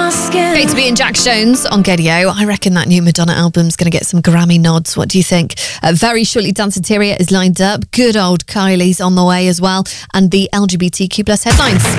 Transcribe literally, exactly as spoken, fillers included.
skin. Great to be in Jack Jones on Gaydio. I reckon that new Madonna album's going to get some Grammy nods. What do you think? Uh, very shortly, Danceteria is lined up. Good old Kylie's on the way as well. And the L G B T Q plus headlines.